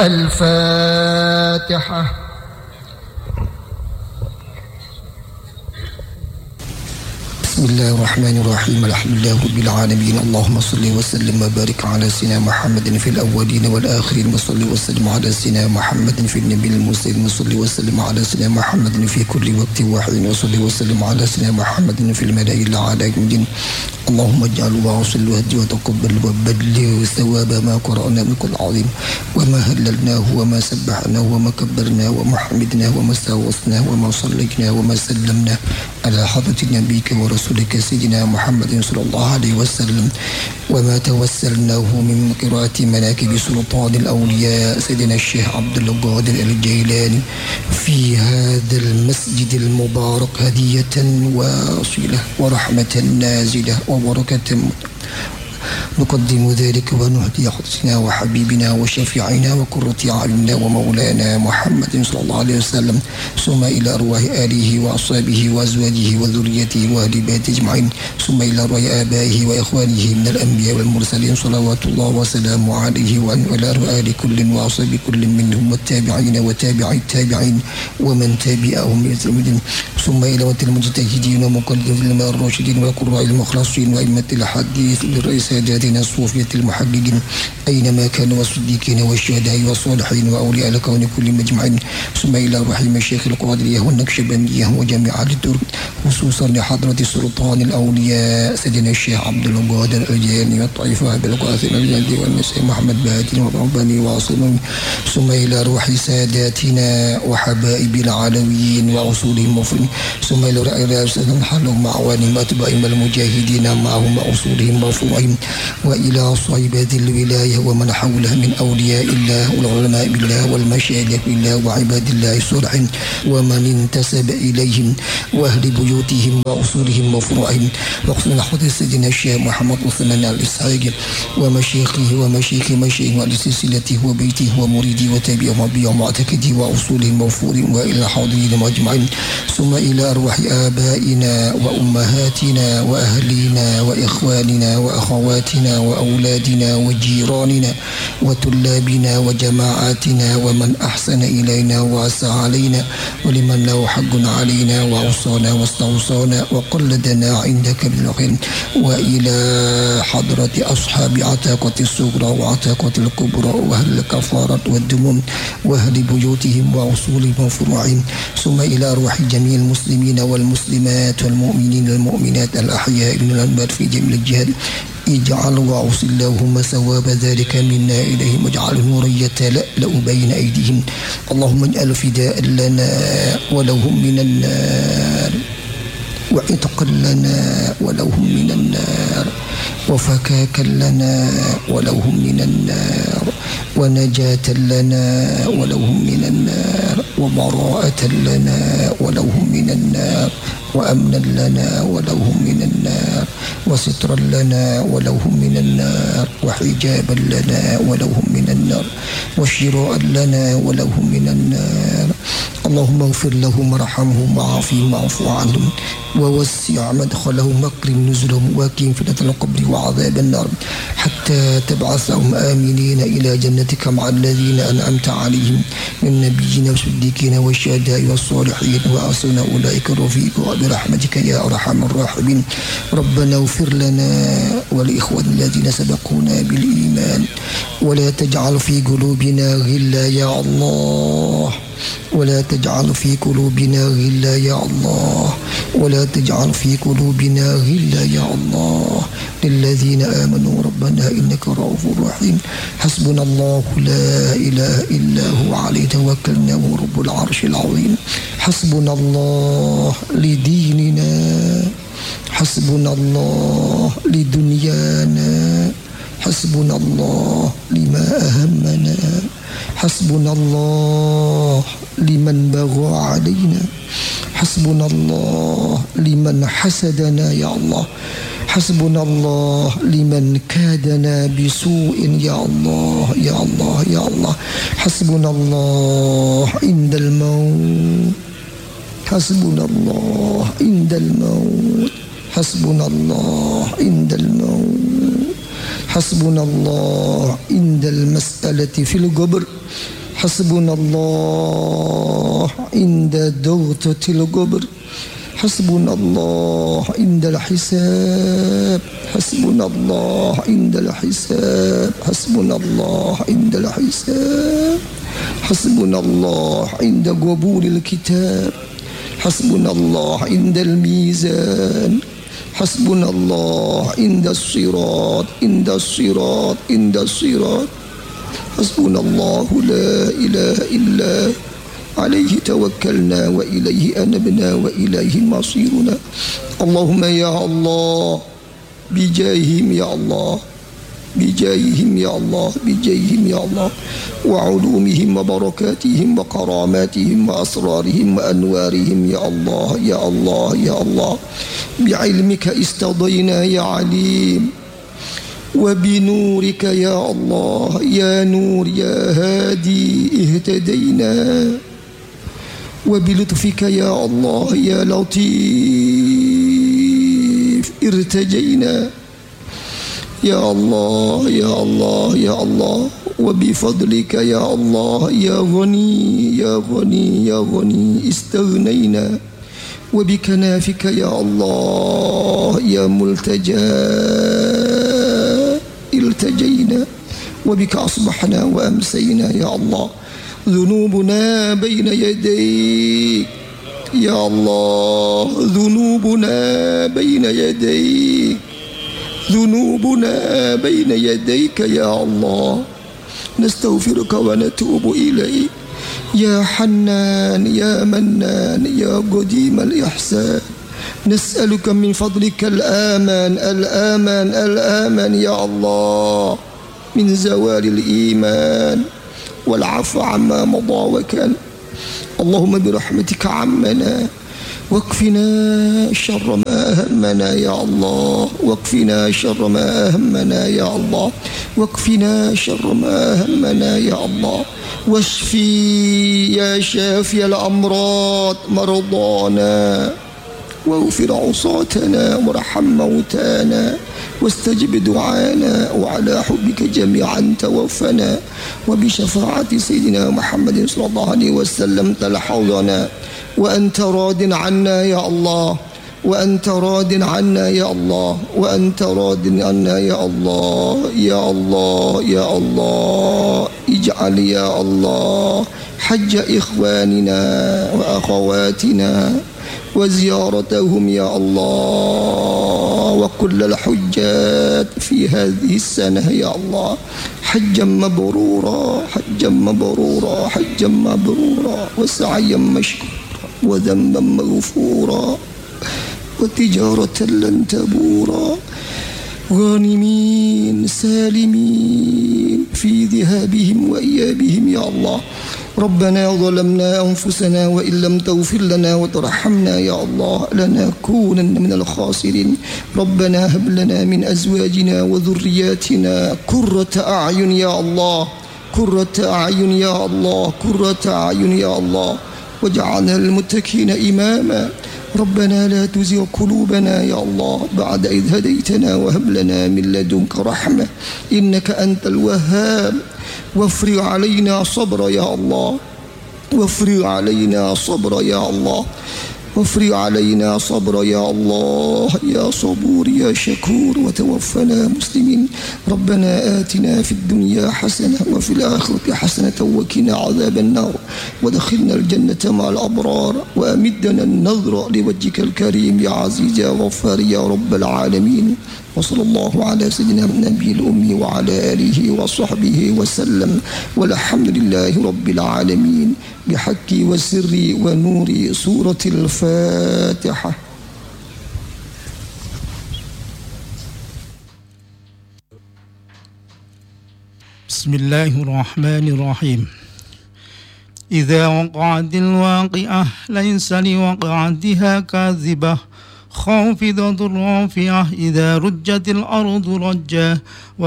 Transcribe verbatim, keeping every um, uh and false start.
الفاتحة. بسم الله الرحمن الرحيم. الحمد لله رب العالمين. اللهم صل وسلم وبارك على سيدنا محمد في الأولين والآخرين، وصل وسلم على سيدنا محمد في النبي المرسلين، وصل وسلم على سيدنا محمد في كل وقت وحين، وصل وسلم على سيدنا محمد في الملأ الأعلى. اللهم اجعل واصل واهدي وتقبل وبلغ ثواب ما قرأنا من كل عظيم، وما هللناه وما سبحناه وما كبرناه وما حمدناه وما استغفرناه وما صليناه وما سلمناه على حضرة نبيك ورسولك سيدنا محمد صلى الله عليه وسلم، وما توسلناه من قراءة مناكب سلطان الأولياء سيدنا الشيخ عبد القادر الجيلاني في هذا المسجد المبارك هدية واصلة ورحمة نازلة وبركة. نقدم ذلك ونهدي حسنا وحبيبنا وشفيعنا وقرة أعيننا ومولانا محمد صلى الله عليه وسلم، ثم إلى أرواح آله وأصحابه وأزواجه وذريته وأهل بيته أجمعين، ثم إلى أرواح آبائه وإخوانه من الأنبياء والمرسلين صلوات الله وسلامه عليه، وإلى أرواح آل كل وأصحاب كل منهم والتابعين وتابعي التابعين ومن تابعهم بإحسان، ثم إلى وقت المجتهدين ومقلدين الراشدين وقراء المخلصين وأئمة الحديث بالرئيس ساداتنا الصوفية المحققين أينما كانوا، والصديقين والشهداء والصالحين وأولياء الكون كل مجمعين، ثم إلى روح المشايخ القادرية والنكشبندية وجميع الدور، خصوصا لحضرة سلطان الأولياء سيدنا الشيخ عبد القادر الجيلاني والطائفة بالقاسم الجندي والنسيم محمد بهادي والرباني وعصمهم، ثم إلى روح ساداتنا وحبائب العلويين وأصولهم وفرهم، ثم إلى رئيس حلهم مع وانهم أتباعهم المجاهدين معهم وأصولهم وفروعهم، وإلى صعيبة الولاية ومن حولها من أولياء الله والعلماء بالله والمشايخ بالله وعباد الله الصالحين ومن انتسب إليهم وأهل بيوتهم وأصولهم وفروعهم، وخصوصا حضرة سيدنا الشيخ محمد عثمان الإسحاقي ومشايخه ومشايخ مشايخ وعلى سلسلته وبيته ومريده وتابعه وبيع معتقده وأصولهم وفروعهم، وإلى حاضرين أجمعين، ثم إلى أرواح آبائنا وأمهاتنا وأهلينا وإخواننا وأخواتنا وأولادنا وجيراننا وطلابنا وجماعاتنا ومن أحسن إلينا وأسى علينا ولمن له حق علينا وأوصانا واستوصانا وقلدنا عندك بالخير، وإلى حضرة أصحاب عتاقة الصغرى وعتاقة الكبرى وأهل الكفارة والدموم وأهل بيوتهم وأصولهم وفروعهم، ثم إلى أرواح جميع المسلمين والمسلمات والمؤمنين والمؤمنات الأحياء من الأموات في جميع الجهات. اجعل واوصل اللهم ثواب ذلك منا إليهم، واجعل نورا يتلألأ بين أيديهم، اللهم اجعل فداء لنا ولهم من النار، وعتقا لنا ولهم من النار، وفكاكا لنا ولهم من النار، ونجاة لنا ولهم من النار، وبراءة لنا ولهم من النار، وأمنا لنا ولهم من النار، وسترا لنا ولهم من النار، وحجابا لنا ولهم من النار، وشراء لنا ولهم من النار. اللهم اغفر لهم وارحمهم وعافهم واعف عنهم ووسع مدخلهم واكرم نزلهم وقهم فتنة القبر وعذاب النار، حتى تبعثهم آمنين إلى جنتك مع الذين أنعمت عليهم من النبيين والصديقين والشهداء والصالحين، وحسن أولئك رفيقا برحمتك يا أرحم الراحمين. ربنا اغفر لنا ولإخواننا الذين سبقونا بالإيمان، ولا تجعل في قلوبنا غلا يا الله، ولا تجعل في قلوبنا غلا يا الله، ولا تجعل في قلوبنا غلا يا الله للذين آمنوا ربنا إنك رؤوف رحيم. حسبنا الله لا إله إلا هو عليه توكلنا وهو رب العرش العظيم. حسبنا الله لديننا، حسبنا الله لدنيانا، حسبنا الله لما أهمنا، حسبنا الله لمن بغى علينا، حسبنا الله لمن حسدنا يا الله، حسبنا الله لمن كادنا بسوء يا الله يا الله يا الله. حسبنا الله عند الموت، حسبنا الله عند الموت، حسبنا الله عند الموت، حسبنا الله عند المسألة في القبر حسبنا الله عند ضغطة القبر حسبنا الله عند الحساب حسبنا الله عند الحساب حسبنا الله عند الحساب حسبنا الله عند قبول الكتاب حسبنا الله عند الميزان حسبنا الله عند الصراط عند الصراط عند الصراط حسبنا الله لا إله إلا عليه توكلنا وإليه أنبنا وإليه مصيرنا. اللهم يا الله بجاههم يا الله بجاههم يا الله بجاههم يا الله وعلومهم وبركاتهم وكراماتهم وأسرارهم وأنوارهم يا الله يا الله يا الله بعلمك استضينا يا عليم وبنورك يا الله يا نور يا هادي اهتدينا وبلطفك يا الله يا لطيف ارتجينا يا الله يا الله يا الله وبفضلك يا الله يا غني يا غني يا غني استغنينا وبكنافك يا الله يا ملتجى التجينا وبك أصبحنا وأمسينا يا الله ذنوبنا بين يديك يا الله ذنوبنا بين يديك ذنوبنا بين يديك يا الله نستغفرك ونتوب إليك يا حنان يا منان يا قديم الإحسان نسألك من فضلك الآمان الآمان الآمان يا الله من زوال الإيمان والعفو عما مضى وكان. اللهم برحمتك عمنا واكفنا شر ما أهمنا يا الله واكفنا شر ما أهمنا يا الله واكفنا شر ما أهمنا يا الله واشفي يا شافي الأمراض مرضانا واغفر عصاتنا وارحم موتانا واستجب دعانا وعلى حبك جميعا توفنا وبشفاعة سيدنا محمد صلى الله عليه وسلم تلحظنا وأنت راض عنا يا الله وأنت راض عنا يا الله وأنت راض عنا يا الله يا الله يا الله اجعل يا الله حج إخواننا وأخواتنا وزيارتهم يا الله وكل الحجات في هذه السنة يا الله حجا مبرورا حجا مبرورا حجا مبرورا وسعيا مشكورا وذنبا مغفورا وتجارة لن تبورا غانمين سالمين في ذهابهم وإيابهم يا الله. ربنا ظلمنا أنفسنا وإن لم تغفر لنا وترحمنا يا الله لنكونن من الخاسرين. ربنا هب لنا من أزواجنا وذرياتنا قرة أعين يا الله قرة أعين يا الله قرة أعين يا الله واجعلنا للمتقين إماما. ربنا لا تزغ قلوبنا يا الله بعد إذ هديتنا وهب لنا من لدنك رحمة إنك أنت الوهاب. وافرغ علينا صبرا يا الله وافرغ علينا صبرا يا الله وافرغ علينا صبرا يا الله يا صبور يا شكور وتوفنا مسلمين. ربنا آتنا في الدنيا حسنة وفي الآخرة حسنة وقنا عذاب النار ودخلنا الجنة مع الأبرار وأمدنا النظر لوجهك الكريم يا عزيز يا غفار يا رب العالمين. وصلى الله على سيدنا النبي الأمي وعلى آله وصحبه وسلم والحمد لله رب العالمين بحق وسر ونور سورة الفاتحة. بسم الله الرحمن الرحيم. إذا وقعت الواقعة ليس لوقعتها كاذبة خافضة رافعة إذا رجت الأرض رجا